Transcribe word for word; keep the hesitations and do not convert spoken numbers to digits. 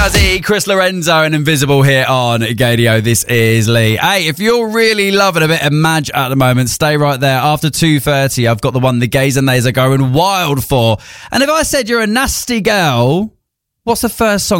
Jazzy, Chris Lorenzo and Invisible here on Gadio. This is Lee. Hey, if you're really loving a bit of Madge at the moment, stay right there. After two thirty, I've got the one the gays and theys are going wild for. And if I said you're a nasty girl, what's the first song